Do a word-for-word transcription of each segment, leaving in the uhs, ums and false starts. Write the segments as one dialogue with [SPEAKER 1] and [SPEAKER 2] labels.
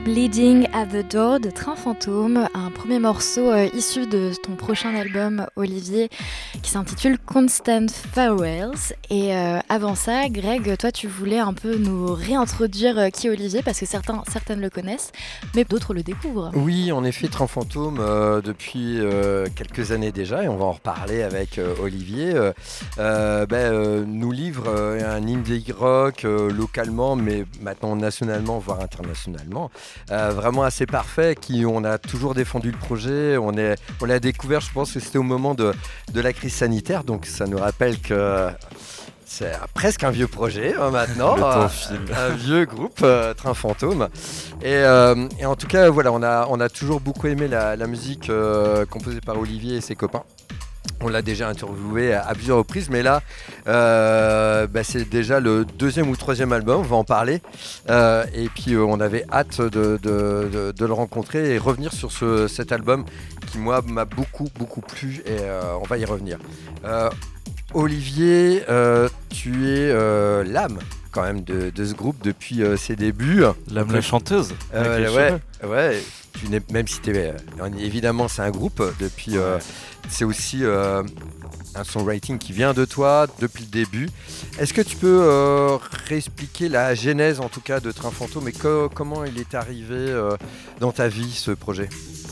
[SPEAKER 1] Bleeding at the Door de Train Fantôme, un premier morceau euh, issu de ton prochain album, Olivier, qui s'intitule Constant Farewells. Et euh, avant ça, Greg, toi tu voulais un peu nous réintroduire euh, qui est Olivier, parce que certains, certaines le connaissent, mais d'autres le découvrent.
[SPEAKER 2] Oui, en effet, Train Fantôme, euh, depuis euh, quelques années déjà, et on va en reparler avec euh, Olivier, euh, euh, ben, euh, nous livre euh, un indie rock euh, localement, mais maintenant nationalement, voire internationalement. Euh, vraiment assez parfait, qui on a toujours défendu le projet, on, est, on l'a découvert, je pense que c'était au moment de, de la crise sanitaire, donc ça nous rappelle que c'est presque un vieux projet hein, maintenant, euh, un vieux groupe, euh, Train Fantôme. Et, euh, et en tout cas, voilà, on a, on a toujours beaucoup aimé la, la musique euh, composée par Olivier et ses copains. On l'a déjà interviewé à plusieurs reprises, mais là, euh, bah c'est déjà le deuxième ou troisième album, on va en parler. Euh, et puis, euh, on avait hâte de, de, de, de le rencontrer et revenir sur ce, cet album qui, moi, m'a beaucoup, beaucoup plu et euh, on va y revenir. Euh, Olivier, euh, tu es euh, l'âme quand même de, de ce groupe depuis euh, ses débuts.
[SPEAKER 3] L'âme la chanteuse.
[SPEAKER 2] Euh, ouais, ouais. Tu n'es, même si tu es euh, évidemment c'est un groupe depuis. Euh, c'est aussi euh, un songwriting qui vient de toi depuis le début. Est-ce que tu peux euh, réexpliquer la genèse en tout cas de Train Fantôme et co- comment il est arrivé euh, dans ta vie ce projet?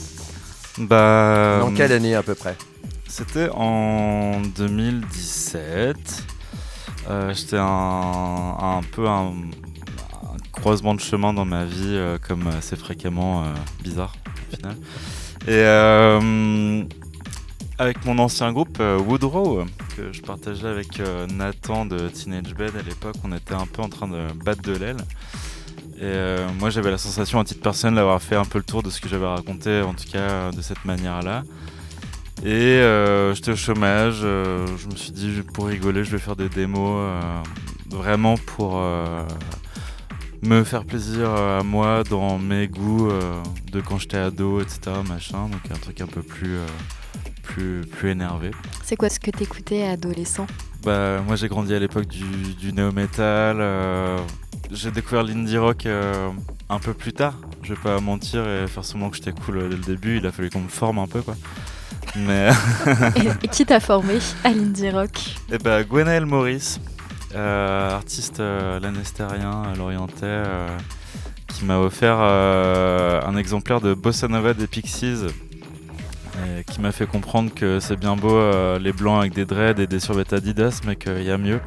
[SPEAKER 3] Bah,
[SPEAKER 2] dans quelle année à peu près?
[SPEAKER 3] C'était en deux mille dix-sept. Euh, j'étais un, un peu un, un croisement de chemin dans ma vie, euh, comme assez fréquemment, euh, bizarre au final. Et euh, avec mon ancien groupe euh, Woodrow, que je partageais avec euh, Nathan de Teenage Bed à l'époque, on était un peu en train de battre de l'aile. Et euh, moi j'avais la sensation à titre personnel d'avoir fait un peu le tour de ce que j'avais raconté, en tout cas de cette manière-là. Et euh, j'étais au chômage, euh, je me suis dit pour rigoler je vais faire des démos euh, vraiment pour euh, me faire plaisir à moi dans mes goûts euh, de quand j'étais ado, et cetera. Machin, donc un truc un peu plus, euh, plus, plus énervé.
[SPEAKER 1] C'est quoi ce que t'écoutais adolescent?
[SPEAKER 3] Bah, moi j'ai grandi à l'époque du, du néo-metal, euh, j'ai découvert l'indie rock euh, un peu plus tard, je vais pas mentir et faire semblant que j'étais cool dès le début, il a fallu qu'on me forme un peu quoi. Mais
[SPEAKER 1] et, et qui t'a formé à l'indie rock?
[SPEAKER 3] Eh ben, Gwenaël Maurice, euh, artiste euh, lanestérien à Lorientais, euh, qui m'a offert euh, un exemplaire de Bossa Nova des Pixies, et qui m'a fait comprendre que c'est bien beau euh, les blancs avec des dreads et des survêtements Adidas, mais qu'il y a mieux.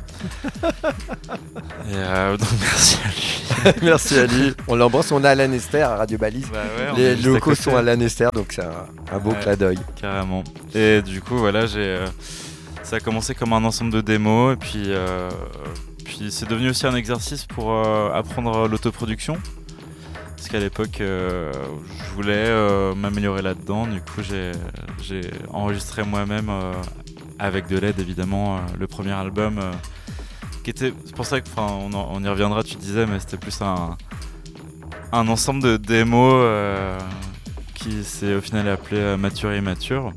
[SPEAKER 3] Et euh, donc merci à lui.
[SPEAKER 2] Merci à lui. On l'embrasse, on est à Lanester à Radio Balise.
[SPEAKER 3] Bah ouais,
[SPEAKER 2] les locaux sont à Lanester, donc c'est un, un beau
[SPEAKER 3] ouais,
[SPEAKER 2] clin d'œil.
[SPEAKER 3] Carrément. Et du coup, voilà, j'ai, euh, ça a commencé comme un ensemble de démos, et puis, euh, puis c'est devenu aussi un exercice pour euh, apprendre l'autoproduction. Parce qu'à l'époque, euh, je voulais euh, m'améliorer là-dedans. Du coup, j'ai, j'ai enregistré moi-même, euh, avec de l'aide évidemment, euh, le premier album. Euh, qui était, c'est pour ça que, on, on y reviendra, tu disais, mais c'était plus un, un ensemble de démos euh, qui s'est au final appelé euh, Mature et Immature.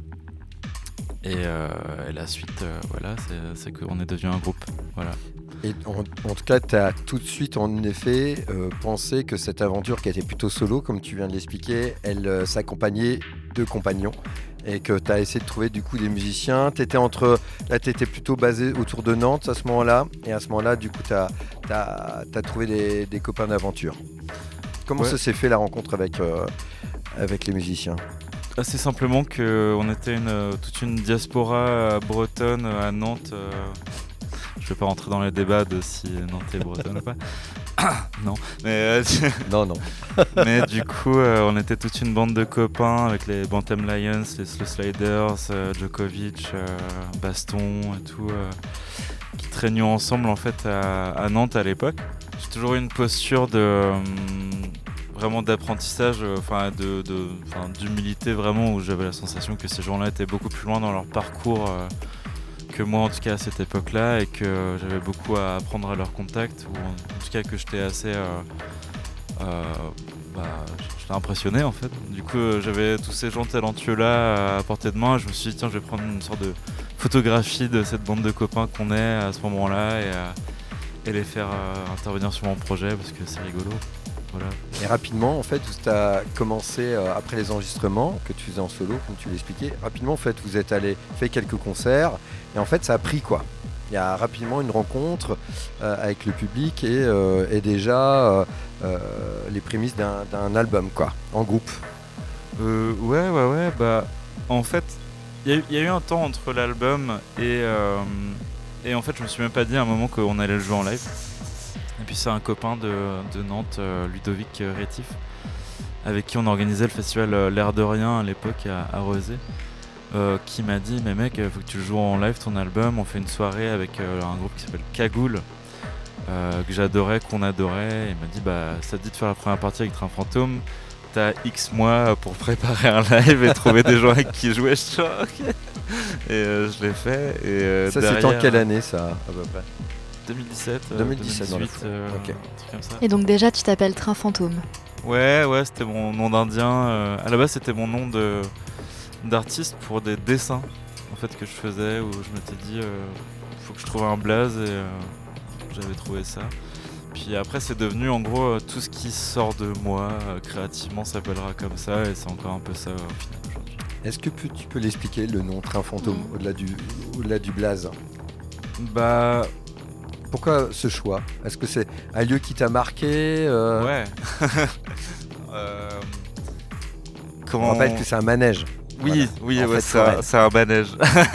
[SPEAKER 3] Et, euh, et la suite, euh, voilà, c'est, c'est qu'on est devenu un groupe. Voilà.
[SPEAKER 2] Et en, en tout cas, tu as tout de suite, en effet, euh, pensé que cette aventure qui était plutôt solo, comme tu viens de l'expliquer, elle euh, s'accompagnait de compagnons et que tu as essayé de trouver du coup des musiciens. T'étais entre, là, tu étais plutôt basé autour de Nantes à ce moment-là, et à ce moment-là, du coup, tu as trouvé des, des copains d'aventure. Comment ouais. ça s'est fait la rencontre avec, euh, avec les musiciens?
[SPEAKER 3] Assez simplement qu'on était une, toute une diaspora bretonne à Nantes. Euh... Je vais pas rentrer dans les débats de si Nantes est bretonne ou pas. non, mais euh,
[SPEAKER 2] non, non.
[SPEAKER 3] mais du coup, euh, on était toute une bande de copains avec les Bantam Lions, les Slow Sliders, euh, Djokovic, euh, Baston et tout, euh, qui traînions ensemble en fait à, à Nantes à l'époque. J'ai toujours eu une posture de euh, vraiment d'apprentissage, enfin euh, de, de, d'humilité vraiment, où j'avais la sensation que ces gens-là étaient beaucoup plus loin dans leur parcours. Euh, que moi en tout cas à cette époque-là, et que j'avais beaucoup à apprendre à leur contact, ou en, en tout cas que j'étais assez euh, euh, bah, j'étais impressionné en fait. Du coup euh, j'avais tous ces gens talentueux-là à portée de main, et je me suis dit tiens, je vais prendre une sorte de photographie de cette bande de copains qu'on est à ce moment-là, et, euh, et les faire euh, intervenir sur mon projet parce que c'est rigolo. voilà.
[SPEAKER 2] Et rapidement, en fait, tu as commencé euh, après les enregistrements que tu faisais en solo, comme tu l'expliquais. Rapidement, en fait, vous êtes allé fait quelques concerts et en fait, ça a pris quoi. Il y a rapidement une rencontre euh, avec le public et, euh, et déjà euh, euh, les prémices d'un, d'un album, quoi, en groupe.
[SPEAKER 3] Euh, ouais, ouais, ouais. Bah, en fait, il y, y a eu un temps entre l'album et euh, et en fait, je me suis même pas dit à un moment qu'on allait le jouer en live. Et puis c'est un copain de, de Nantes, euh, Ludovic Rétif, avec qui on organisait le festival euh, L'Air de Rien à l'époque à, à Rezé, euh, qui m'a dit mais mec, il faut que tu le joues en live ton album. On fait une soirée avec euh, un groupe qui s'appelle Cagoule, euh, que j'adorais, qu'on adorait. Il m'a dit bah ça te dit de faire la première partie avec Train Fantôme, t'as X mois pour préparer un live et trouver des gens avec qui jouer. Je suis genre, ok. Et euh, je l'ai fait. Et, euh,
[SPEAKER 2] ça
[SPEAKER 3] derrière,
[SPEAKER 2] c'était en quelle année ça à peu près?
[SPEAKER 3] deux mille dix-sept,
[SPEAKER 2] deux mille dix-sept,
[SPEAKER 3] deux mille dix-huit,
[SPEAKER 2] dans
[SPEAKER 3] euh,
[SPEAKER 2] okay.
[SPEAKER 3] un truc comme ça.
[SPEAKER 1] Et donc déjà tu t'appelles Train Fantôme.
[SPEAKER 3] Ouais, ouais, c'était mon nom d'Indien. Euh, à la base, c'était mon nom de, d'artiste pour des dessins en fait que je faisais où je m'étais dit euh, faut que je trouve un blaze et euh, j'avais trouvé ça. Puis après, c'est devenu en gros euh, tout ce qui sort de moi euh, créativement s'appellera comme ça et c'est encore un peu ça euh, au final aujourd'hui.
[SPEAKER 2] Est-ce que tu peux l'expliquer le nom Train Fantôme mmh. au-delà du au-delà du blaze?
[SPEAKER 3] Bah
[SPEAKER 2] pourquoi ce choix? Est-ce que c'est un lieu qui t'a marqué euh...
[SPEAKER 3] Ouais. euh...
[SPEAKER 2] Comment... On rappelle que c'est un manège.
[SPEAKER 3] Oui, voilà. oui, ouais, c'est, un, c'est un manège.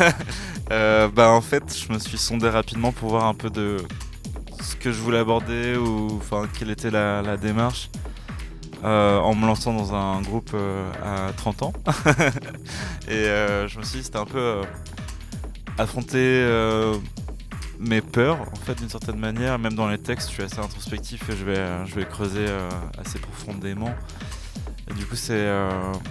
[SPEAKER 3] euh, bah en fait, je me suis sondé rapidement pour voir un peu de ce que je voulais aborder ou enfin quelle était la, la démarche. Euh, en me lançant dans un groupe euh, à trente ans. Et euh, je me suis dit c'était un peu euh, affronter euh, mes peurs en fait d'une certaine manière. Même dans les textes je suis assez introspectif et je vais, euh, je vais creuser euh, assez profondément. Et du coup c'est, euh,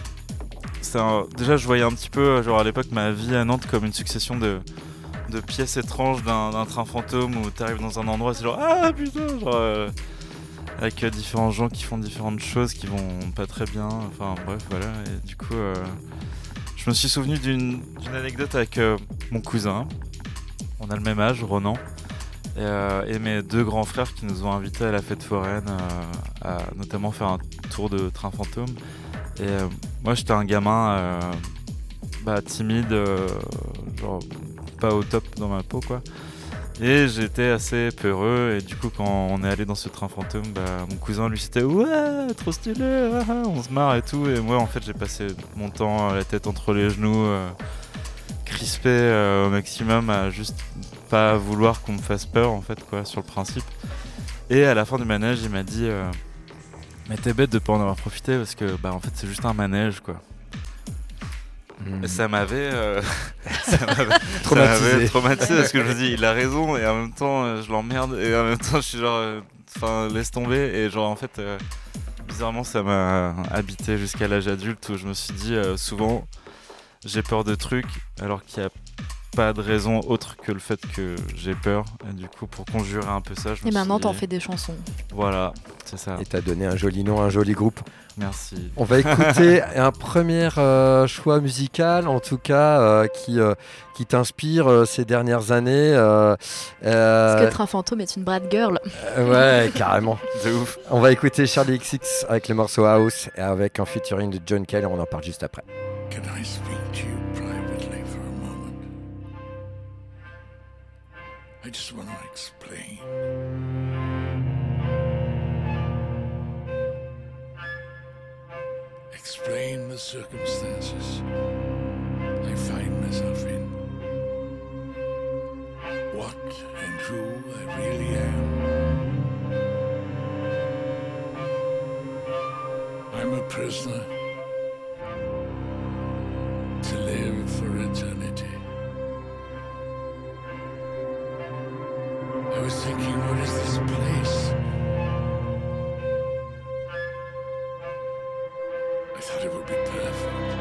[SPEAKER 3] c'est un... déjà je voyais un petit peu genre à l'époque ma vie à Nantes comme une succession de, de pièces étranges d'un, d'un train fantôme où t'arrives dans un endroit c'est genre ah putain genre euh, avec euh, différents gens qui font différentes choses qui vont pas très bien, enfin bref voilà. Et du coup euh, je me suis souvenu d'une, d'une anecdote avec euh, mon cousin. On a le même âge, Ronan, et, euh, et mes deux grands frères qui nous ont invités à la fête foraine, euh, à notamment faire un tour de train fantôme. Et euh, moi j'étais un gamin euh, bah, timide, euh, genre pas au top dans ma peau quoi. Et j'étais assez peureux et du coup quand on est allé dans ce train fantôme, bah, mon cousin lui c'était ouais trop stylé, ah, on se marre et tout. Et moi en fait j'ai passé mon temps la tête entre les genoux, euh, crispé euh, au maximum à juste pas vouloir qu'on me fasse peur en fait quoi sur le principe. Et à la fin du manège il m'a dit euh, mais t'es bête de pas en avoir profité parce que bah en fait c'est juste un manège quoi. Mmh. Et ça m'avait, euh, ça m'avait traumatisé. Ça m'avait traumatisé parce que je me dis il a raison et en même temps euh, je l'emmerde et en même temps je suis genre enfin euh, laisse tomber et genre en fait euh, bizarrement ça m'a habité jusqu'à l'âge adulte où je me suis dit euh, souvent j'ai peur de trucs alors qu'il y a pas de raison autre que le fait que j'ai peur et du coup pour conjurer un peu ça je me
[SPEAKER 1] et maintenant
[SPEAKER 3] suis dit...
[SPEAKER 1] t'en fais des chansons.
[SPEAKER 3] Voilà, c'est ça.
[SPEAKER 2] Et t'as donné un joli nom, un joli groupe.
[SPEAKER 3] Merci.
[SPEAKER 2] On va écouter un premier euh, choix musical, en tout cas, euh, qui, euh, qui t'inspire euh, ces dernières années. Euh,
[SPEAKER 1] euh, Parce que Train Fantôme est une Brad Girl.
[SPEAKER 2] Euh, ouais, carrément.
[SPEAKER 3] De ouf.
[SPEAKER 2] On va écouter Charlie X X avec le morceau House et avec un featuring de John Cale. On en parle juste après.
[SPEAKER 4] Can I speak to you privately for a moment? I just want to explain. Explain the circumstances I find myself in. What and who I really am. I'm a prisoner to live for eternity. I was thinking, what is this place? I thought it would be perfect.